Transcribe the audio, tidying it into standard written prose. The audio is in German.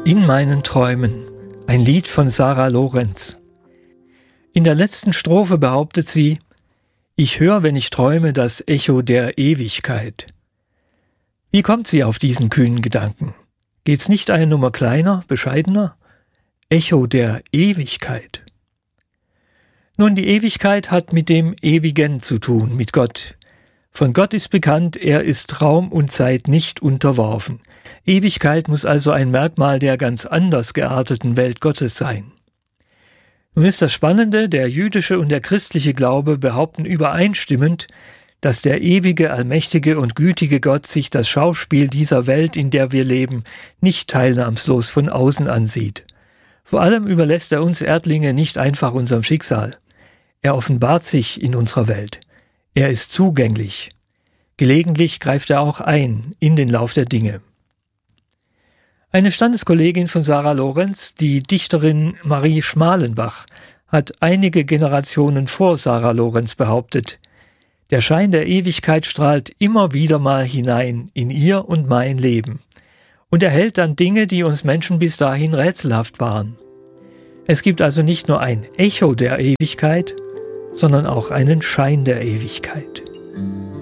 In meinen Träumen, ein Lied von Sarah Lorenz. In der letzten Strophe behauptet sie: Ich höre, wenn ich träume, das Echo der Ewigkeit. Wie kommt sie auf diesen kühnen Gedanken? Geht's nicht eine Nummer kleiner, bescheidener? Echo der Ewigkeit. Nun, die Ewigkeit hat mit dem Ewigen zu tun, mit Gott. Von Gott ist bekannt, er ist Raum und Zeit nicht unterworfen. Ewigkeit muss also ein Merkmal der ganz anders gearteten Welt Gottes sein. Nun ist das Spannende, der jüdische und der christliche Glaube behaupten übereinstimmend, dass der ewige, allmächtige und gütige Gott sich das Schauspiel dieser Welt, in der wir leben, nicht teilnahmslos von außen ansieht. Vor allem überlässt er uns Erdlinge nicht einfach unserem Schicksal. Er offenbart sich in unserer Welt. Er ist zugänglich. Gelegentlich greift er auch ein in den Lauf der Dinge. Eine Standeskollegin von Sarah Lorenz, die Dichterin Marie Schmalenbach, hat einige Generationen vor Sarah Lorenz behauptet: Der Schein der Ewigkeit strahlt immer wieder mal hinein in ihr und mein Leben und erhält dann Dinge, die uns Menschen bis dahin rätselhaft waren. Es gibt also nicht nur ein Echo der Ewigkeit, sondern auch einen Schein der Ewigkeit.